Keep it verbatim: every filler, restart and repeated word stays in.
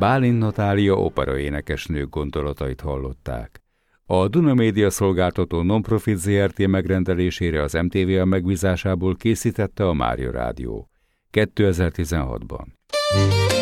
Bálint Natália operaénekesnő gondolatait hallották. A Duna Média szolgáltató Nonprofit zé er té megrendelésére az em té vé á megbízásából készítette a Mária Rádió kétezer-tizenhatban.